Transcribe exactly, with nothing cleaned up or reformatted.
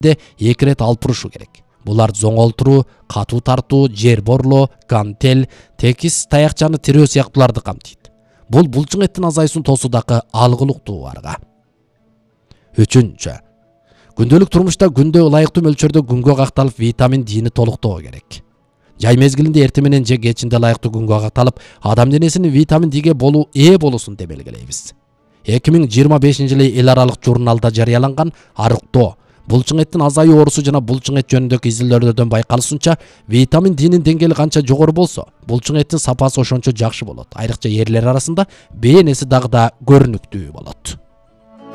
эки ирет алып турушу керек. Булар зоңолтуруу, катуу тартуу, жер борлоо, гантел, текис таякчаны тирөө сыяктууларды камтыйт. Бул булчуң эттин азайысын тосуудагы алгылыктуу барга. Үчүнчү. Күндөлүк турмушта күндө ылайыктуу мөлчөрдө күнгө какталып витамин Д'ни толуктоо керек. Жай мезгилинде эртең менен же кечинде ылайыктуу күнгө какталып, адам денесинин витамин Д'ге болуу ээ болуусун демелгелейбиз. эки миң жыйырма бешинчи жылы эл аралык журналда жарыяланган арыктоо, булчуң эттин азайуу оорусу жана булчуң эт жөнүндөгү изилдөөлөрдөн байкалышынча, витамин Д'нин деңгээли канча жогору болсо, булчуң эттин сапасы ошончо жакшы болот. Айрыкча эрлер арасында бээренеси дагы да көрүнүктүү болот.